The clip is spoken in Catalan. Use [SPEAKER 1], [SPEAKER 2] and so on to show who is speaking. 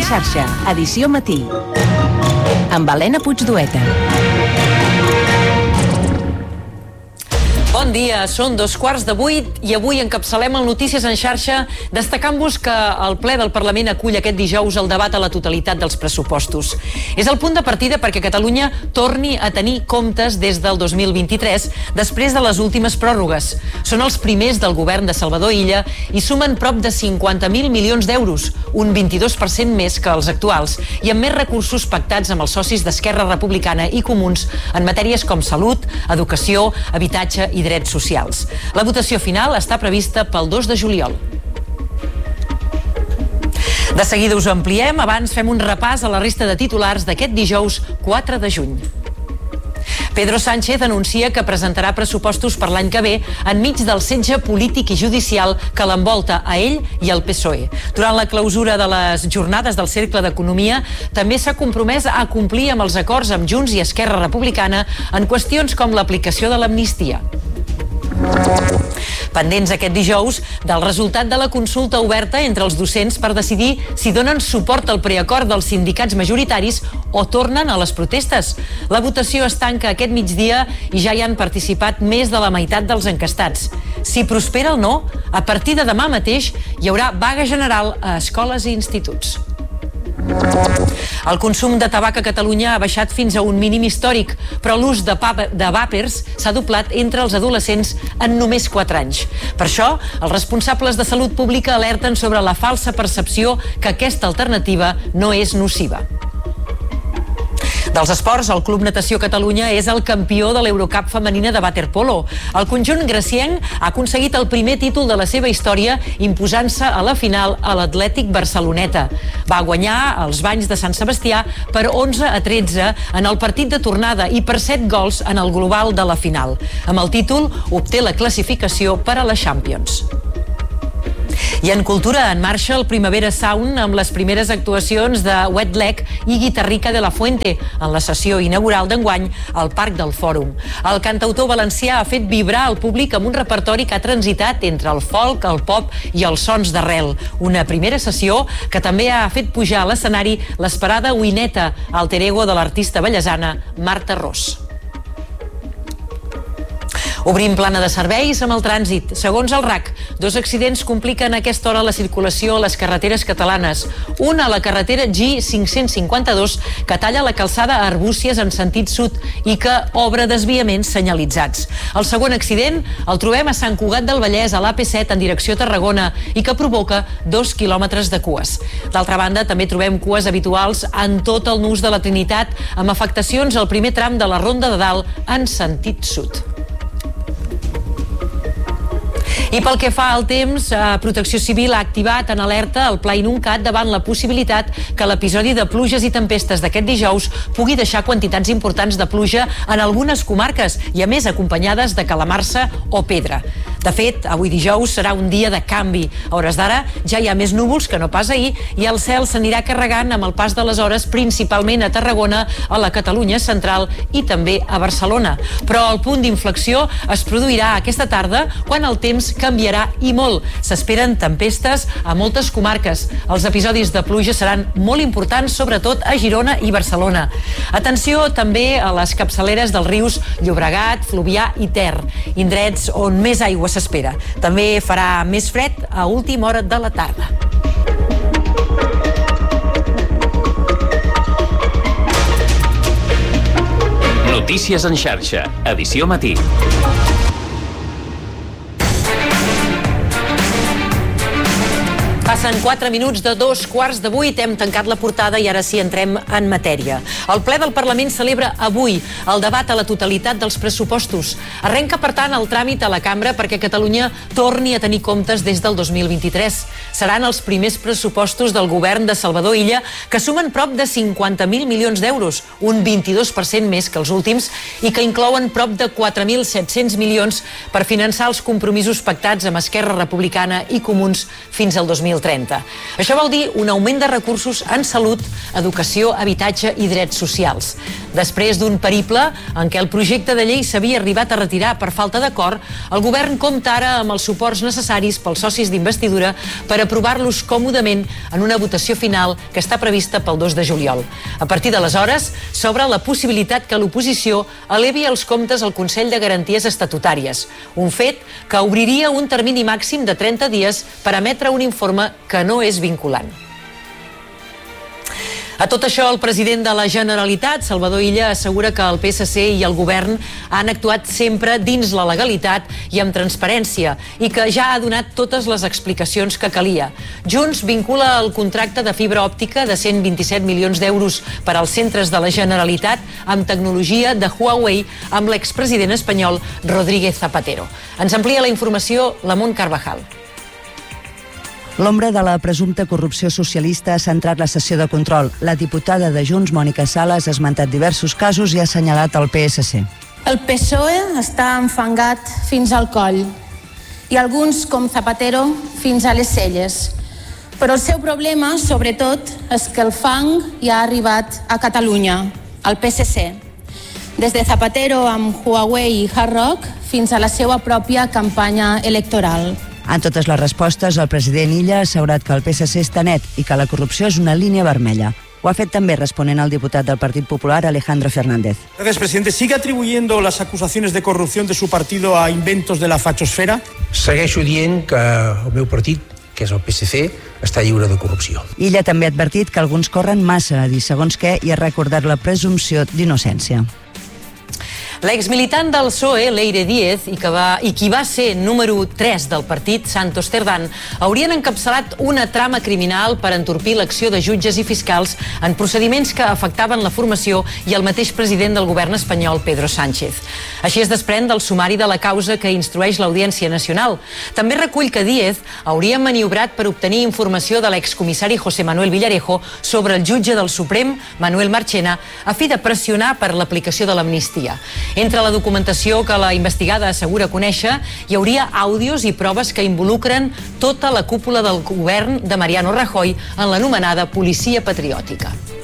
[SPEAKER 1] en xarxa, edició matí. Amb Helena Puigdueta.
[SPEAKER 2] Bon dia, són 7:15 i avui encapçalem el Notícies en xarxa destacant-vos que el ple del Parlament acull aquest dijous el debat a la totalitat dels pressupostos. És el punt de partida perquè Catalunya torni a tenir comptes des del 2023 després de les últimes pròrrogues. Són els primers del govern de Salvador Illa i sumen prop de 50.000 milions d'euros, un 22% més que els actuals, i amb més recursos pactats amb els socis d'Esquerra Republicana i Comuns en matèries com salut, educació, habitatge i drets socials. La votació final està prevista pel 2 de juliol. De seguida us ho ampliem, abans fem un repàs a la resta de titulars d'aquest dijous 4 de juny. Pedro Sánchez anuncia que presentarà pressupostos per l'any que ve enmig del setge polític i judicial que l'envolta a ell i al PSOE. Durant la clausura de les jornades del Cercle d'Economia, també s'ha compromès a complir amb els acords amb Junts i Esquerra Republicana en qüestions com l'aplicació de l'amnistia. Pendents aquest dijous del resultat de la consulta oberta entre els docents per decidir si donen suport al preacord dels sindicats majoritaris o tornen a les protestes. La votació es tanca aquest migdia i ja hi han participat més de la meitat dels enquestats. Si prospera el no, a partir de demà mateix hi haurà vaga general a escoles i instituts. El consum de tabac a Catalunya ha baixat fins a un mínim històric, però l'ús de vàpers s'ha doblat entre els adolescents en només 4 anys. Per això, els responsables de salut pública alerten sobre la falsa percepció que aquesta alternativa no és nociva. Dels esports, el Club Natació Catalunya és el campió de l'Eurocup femenina de waterpolo. El conjunt gracienc ha aconseguit el primer títol de la seva història imposant-se a la final a l'Atlètic Barceloneta. Va guanyar els Banys de Sant Sebastià per 11-13 en el partit de tornada i per 7 gols en el global de la final. Amb el títol obté la classificació per a la Champions. I en cultura, en marxa el Primavera Sound amb les primeres actuacions de Wet Leg i Guitarrica de la Fuente en la sessió inaugural d'enguany al Parc del Fòrum. El cantautor valencià ha fet vibrar el públic amb un repertori que ha transitat entre el folk, el pop i els sons d'arrel. Una primera sessió que també ha fet pujar a l'escenari l'esperada Uineta, alter ego de l'artista bellesana Marta Ros. Obrim plana de serveis amb el trànsit. Segons el RAC, 2 accidents compliquen a aquesta hora la circulació a les carreteres catalanes. Un a la carretera G552, que talla la calçada a Arbúcies en sentit sud i que obre desviaments senyalitzats. El segon accident el trobem a Sant Cugat del Vallès, a l'AP7 en direcció a Tarragona, i que provoca 2 quilòmetres de cues. D'altra banda, també trobem cues habituals en tot el nus de la Trinitat, amb afectacions al primer tram de la Ronda de Dalt en sentit sud. I pel que fa al temps, Protecció Civil ha activat en alerta el Pla Inuncat davant la possibilitat que l'episodi de pluges i tempestes d'aquest dijous pugui deixar quantitats importants de pluja en algunes comarques i, a més, acompanyades de calamarsa o pedra. De fet, avui dijous serà un dia de canvi. A hores d'ara ja hi ha més núvols que no pas ahir i el cel s'anirà carregant amb el pas de les hores, principalment a Tarragona, a la Catalunya central i també a Barcelona. Però el punt d'inflexió es produirà aquesta tarda quan el temps canviarà i molt. S'esperen tempestes a moltes comarques. Els episodis de pluja seran molt importants, sobretot a Girona i Barcelona. Atenció també a les capçaleres dels rius Llobregat, Fluvià i Ter, indrets on més aigua s'espera. També farà més fred a última hora de la tarda.
[SPEAKER 3] Notícies en xarxa, edició matí.
[SPEAKER 2] Passen 4 minuts de 7:15. Hem tancat la portada i ara sí entrem en matèria. El ple del Parlament celebra avui el debat a la totalitat dels pressupostos. Arrenca, per tant, el tràmit a la cambra perquè Catalunya torni a tenir comptes des del 2023. Seran els primers pressupostos del govern de Salvador Illa, que sumen prop de 50.000 milions d'euros, un 22% més que els últims, i que inclouen prop de 4.700 milions per finançar els compromisos pactats amb Esquerra Republicana i Comuns fins al 2023. 2030. Això vol dir un augment de recursos en salut, educació, habitatge i drets socials. Després d'un periple en què el projecte de llei s'havia arribat a retirar per falta d'acord, el govern compta ara amb els suports necessaris pels socis d'investidura per aprovar-los còmodament en una votació final que està prevista pel 2 de juliol. A partir d'aleshores, s'obre la possibilitat que l'oposició elevi els comptes al Consell de Garanties Estatutàries, un fet que obriria un termini màxim de 30 dies per emetre un informe que no és vinculant. A tot això, el president de la Generalitat, Salvador Illa, assegura que el PSC i el govern han actuat sempre dins la legalitat i amb transparència i que ja ha donat totes les explicacions que calia. Junts vincula el contracte de fibra òptica de 127 milions d'euros per als centres de la Generalitat amb tecnologia de Huawei amb l'expresident espanyol Rodríguez Zapatero. Ens amplia la informació la Mont Carvajal.
[SPEAKER 4] L'ombra de la presumpta corrupció socialista ha centrat la sessió de control. La diputada de Junts, Mònica Sales, ha esmentat diversos casos i ha assenyalat el PSC.
[SPEAKER 5] El PSOE està enfangat fins al coll i alguns, com Zapatero, fins a les celles. Però el seu problema, sobretot, és que el fang ja ha arribat a Catalunya, al PSC. Des de Zapatero amb Huawei i Hard Rock fins a la seva pròpia campanya electoral.
[SPEAKER 4] En totes les respostes, el president Illa ha assegurat que el PSC està net i que la corrupció és una línia vermella. Ho ha fet també responent al diputat del Partit Popular, Alejandro Fernández.
[SPEAKER 6] Gracias, presidente. ¿Sigue atribuyendo las acusaciones de corrupción de su partido a inventos de la fachosfera?
[SPEAKER 7] Segueixo dient que el meu partit, que és el PSC, està lliure de corrupció.
[SPEAKER 4] Illa també ha advertit que alguns corren massa a dir segons què i ha recordat la presumpció d'innocència.
[SPEAKER 2] L'exmilitant del PSOE, Leire Díez, i qui va ser número 3 del partit, Santos Cerdán, haurien encapçalat una trama criminal per entorpir l'acció de jutges i fiscals en procediments que afectaven la formació i el mateix president del govern espanyol, Pedro Sánchez. Així es desprèn del sumari de la causa que instrueix l'Audiència Nacional. També recull que Díez hauria maniobrat per obtenir informació de l'excomissari José Manuel Villarejo sobre el jutge del Suprem, Manuel Marchena, a fi de pressionar per l'aplicació de l'amnistia. Entre la documentació que la investigada assegura conèixer, hi hauria àudios i proves que involucren tota la cúpula del govern de Mariano Rajoy en l'anomenada policia patriòtica.